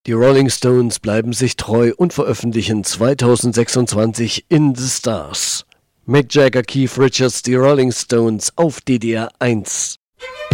Die Rolling Stones bleiben sich treu und veröffentlichen 2026 In the Stars. Mick Jagger, Keith Richards, die Rolling Stones auf DDR 1.